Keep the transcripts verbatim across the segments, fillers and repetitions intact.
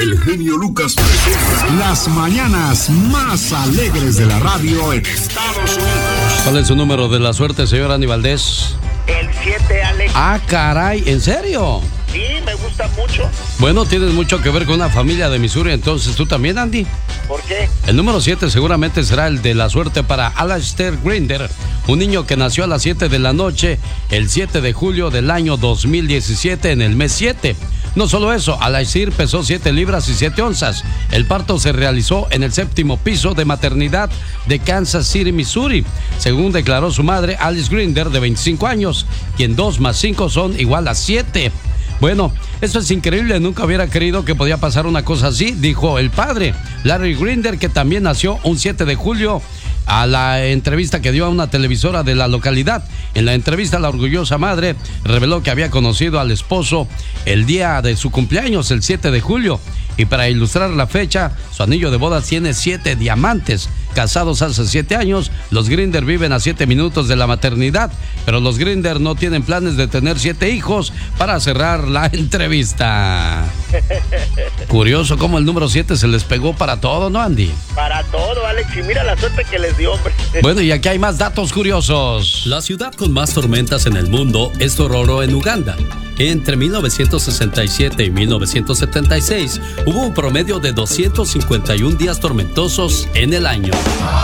El genio Lucas presenta las mañanas más alegres de la radio en Estados Unidos. ¿Cuál es su número de la suerte, señor Andy Valdés? El siete, Alex. Ah, caray, ¿en serio? Sí, me gusta mucho. Bueno, tienes mucho que ver con una familia de Missouri, entonces tú también, Andy. ¿Por qué? El número siete seguramente será el de la suerte para Alastair Grinder, un niño que nació a las siete de la noche, el siete de julio del año dos mil diecisiete, en el mes siete. No solo eso, Alastair pesó siete libras y siete onzas. El parto se realizó en el séptimo piso de maternidad de Kansas City, Missouri, según declaró su madre, Alice Grinder, de veinticinco años, quien dos más cinco son igual a siete. Bueno, esto es increíble, nunca hubiera creído que podía pasar una cosa así, dijo el padre, Larry Grinder, que también nació un siete de julio, a la entrevista que dio a una televisora de la localidad. En la entrevista, la orgullosa madre reveló que había conocido al esposo el día de su cumpleaños, el siete de julio, y para ilustrar la fecha, su anillo de bodas tiene siete diamantes. Casados hace siete años, los Grinder viven a siete minutos de la maternidad, pero los Grinder no tienen planes de tener siete hijos. Para cerrar la entrevista, curioso cómo el número siete se les pegó para todo, ¿no, Andy? Para todo, Alex, y mira la suerte que les dio, hombre. Bueno, y aquí hay más datos curiosos. La ciudad con más tormentas en el mundo es Tororo, en Uganda. Entre mil novecientos sesenta y siete y mil novecientos setenta y seis hubo un promedio de doscientos cincuenta y un días tormentosos en el año.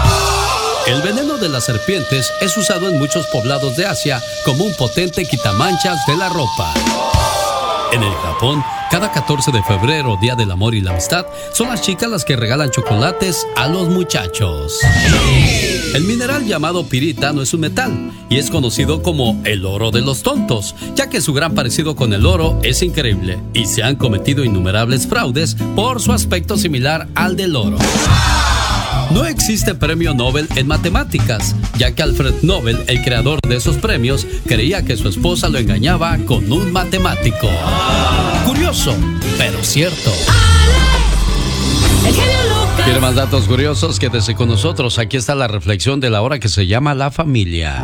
El veneno de las serpientes es usado en muchos poblados de Asia como un potente quitamanchas de la ropa. En el Japón, cada catorce de febrero, Día del Amor y la Amistad, son las chicas las que regalan chocolates a los muchachos. El mineral llamado pirita no es un metal y es conocido como el oro de los tontos, ya que su gran parecido con el oro es increíble y se han cometido innumerables fraudes por su aspecto similar al del oro. No existe premio Nobel en matemáticas, ya que Alfred Nobel, el creador de esos premios, creía que su esposa lo engañaba con un matemático. Curioso, pero cierto. ¿Quiere más datos curiosos? Quédese con nosotros. Aquí está la reflexión de la hora, que se llama La Familia.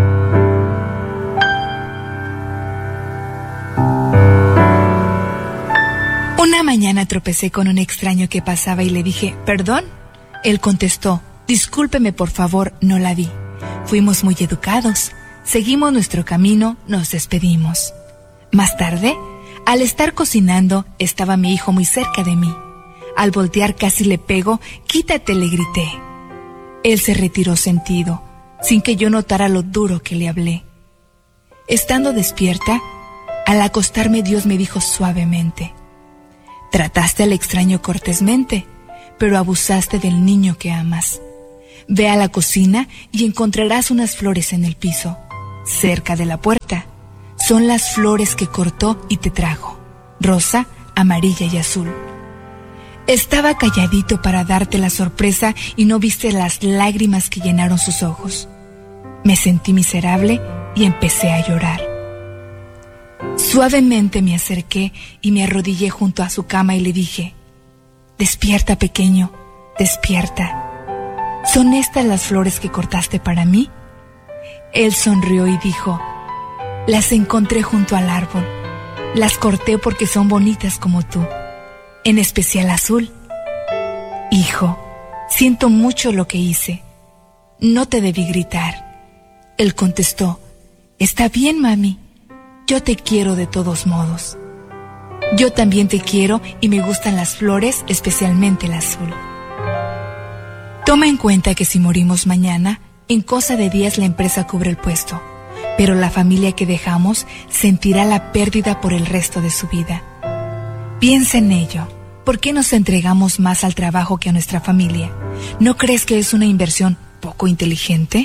Una mañana tropecé con un extraño que pasaba y le dije, ¿perdón? Él contestó, discúlpeme por favor, no la vi. Fuimos muy educados, seguimos nuestro camino, nos despedimos. Más tarde, al estar cocinando, estaba mi hijo muy cerca de mí. Al voltear casi le pego, quítate, le grité. Él se retiró sentido, sin que yo notara lo duro que le hablé. Estando despierta, al acostarme Dios me dijo suavemente, trataste al extraño cortésmente, pero abusaste del niño que amas. Ve a la cocina y encontrarás unas flores en el piso, cerca de la puerta. Son las flores que cortó y te trajo, rosa, amarilla y azul. Estaba calladito para darte la sorpresa y no viste las lágrimas que llenaron sus ojos. Me sentí miserable y empecé a llorar. Suavemente me acerqué y me arrodillé junto a su cama y le dije, despierta, pequeño, despierta. ¿Son estas las flores que cortaste para mí? Él sonrió y dijo, las encontré junto al árbol. Las corté porque son bonitas como tú, en especial azul. Hijo, siento mucho lo que hice. No te debí gritar. Él contestó, está bien, mami. Yo te quiero de todos modos. Yo también te quiero y me gustan las flores, especialmente el azul. Toma en cuenta que si morimos mañana, en cosa de días la empresa cubre el puesto, pero la familia que dejamos sentirá la pérdida por el resto de su vida. Piensa en ello. ¿Por qué nos entregamos más al trabajo que a nuestra familia? ¿No crees que es una inversión poco inteligente?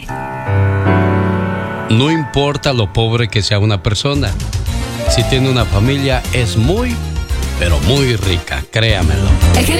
No importa lo pobre que sea una persona, si tiene una familia es muy, pero muy rica, créamelo.